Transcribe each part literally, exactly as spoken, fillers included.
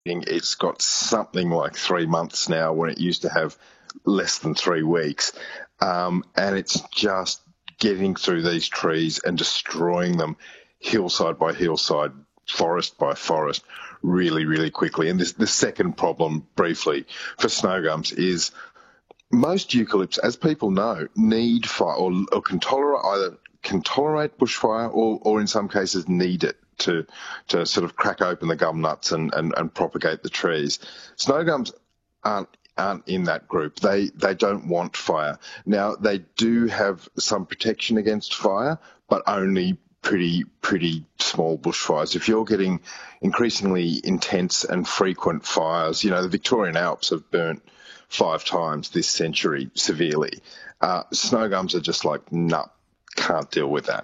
It's got something like three months now when it used to have less than three weeks. Um, and it's just getting through these trees and destroying them hillside by hillside, forest by forest, really, really quickly. And this, the second problem, briefly, for snow gums is most eucalypts, as people know, need fire or, or can tolerate either can tolerate bushfire or, or in some cases need it to to sort of crack open the gum nuts and, and, and propagate the trees. Snow gums aren't aren't in that group. They they don't want fire. Now they do have some protection against fire, but only pretty pretty small bushfires. If you're getting increasingly intense and frequent fires, you know, the Victorian Alps have burnt five times this century severely. Uh, snow gums are just like, nah, can't deal with that.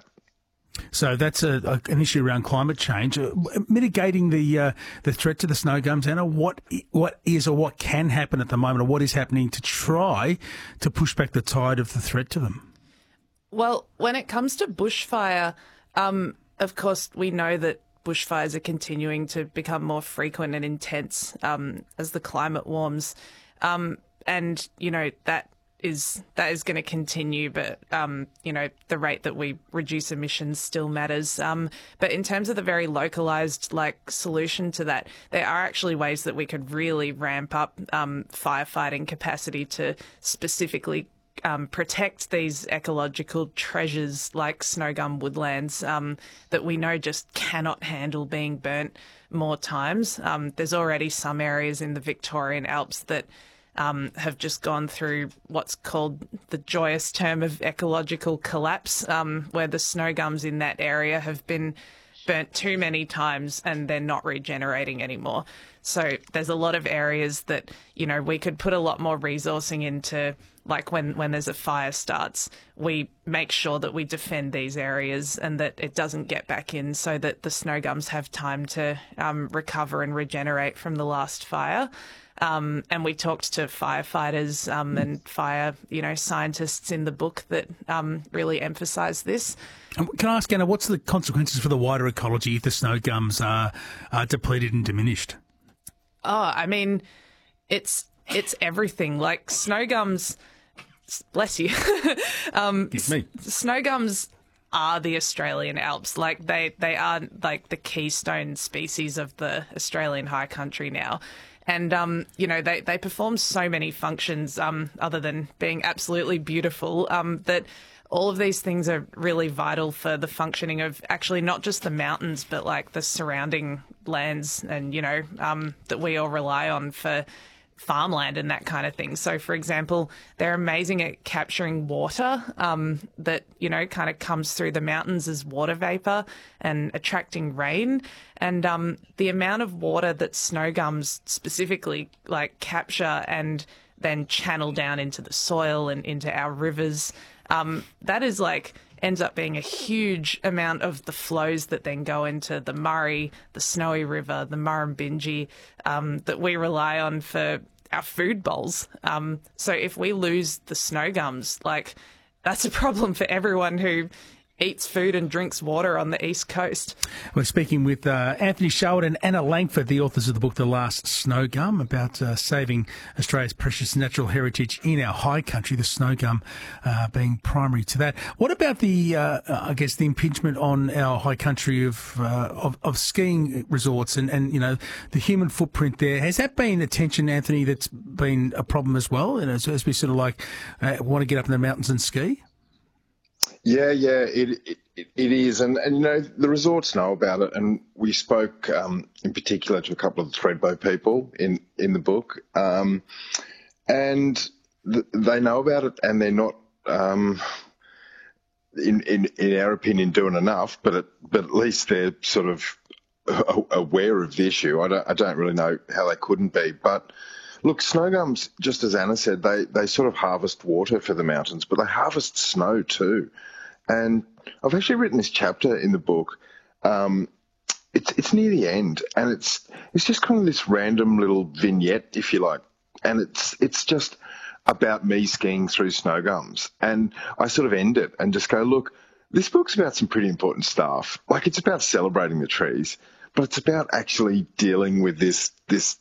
So that's a, a, an issue around climate change. Uh, mitigating the uh, the threat to the snow gums, Anna, what what is or what can happen at the moment, or what is happening to try to push back the tide of the threat to them? Well, when it comes to bushfire, um, of course, we know that bushfires are continuing to become more frequent and intense um, as the climate warms. Um, and, you know, that is that is going to continue, but, um, you know, the rate that we reduce emissions still matters. Um, but in terms of the very localised, like, solution to that, there are actually ways that we could really ramp up um, firefighting capacity to specifically um, protect these ecological treasures like snow gum woodlands um, that we know just cannot handle being burnt more times. Um, there's already some areas in the Victorian Alps that um, have just gone through what's called the joyous term of ecological collapse, um, where the snow gums in that area have been burnt too many times and they're not regenerating anymore. So there's a lot of areas that, you know, we could put a lot more resourcing into, like when, when there's a fire starts, we make sure that we defend these areas and that it doesn't get back in so that the snow gums have time to um, recover and regenerate from the last fire. Um, and we talked to firefighters um, and fire, you know, scientists in the book that um, really emphasise this. Can I ask, Anna, what's the consequences for the wider ecology if the snow gums are, are depleted and diminished? Oh, I mean, it's it's everything. Like snow gums, bless you. um, It's me. Snow gums are the Australian Alps. Like they, they are like the keystone species of the Australian high country now. And, um, you know, they, they perform so many functions um, other than being absolutely beautiful um, that all of these things are really vital for the functioning of actually not just the mountains, but like the surrounding lands and, you know, um, that we all rely on for farmland and that kind of thing. So, for example, they're amazing at capturing water um, that, you know, kind of comes through the mountains as water vapor and attracting rain. And um, the amount of water that snow gums specifically like capture and then channel down into the soil and into our rivers, um, that is like ends up being a huge amount of the flows that then go into the Murray, the Snowy River, the Murrumbidgee, um, that we rely on for our food bowls. Um, so if we lose the snow gums, like that's a problem for everyone who eats food and drinks water on the East Coast. We're speaking with uh, Anthony Sherwood and Anna Langford, the authors of the book The Last Snow Gum, about uh, saving Australia's precious natural heritage in our high country, the snow gum uh, being primary to that. What about the, uh, I guess, the impingement on our high country of, uh, of of skiing resorts and, and, you know, the human footprint there? Has that been a tension, Anthony, that's been a problem as well, and as, as we sort of like uh, want to get up in the mountains and ski? Yeah, yeah, it, it it is, and and you know the resorts know about it, and we spoke um, in particular to a couple of the Thredbo people in in the book, um, and th- they know about it, and they're not, um, in in in our opinion, doing enough, but it, but at least they're sort of aware of the issue. I don't I don't really know how they couldn't be, but. Look, snow gums, just as Anna said, they, they sort of harvest water for the mountains, but they harvest snow too. And I've actually written this chapter in the book. Um, it's it's near the end, and it's it's just kind of this random little vignette, if you like, and it's it's just about me skiing through snow gums. And I sort of end it and just go, look, this book's about some pretty important stuff. Like it's about celebrating the trees, but it's about actually dealing with this this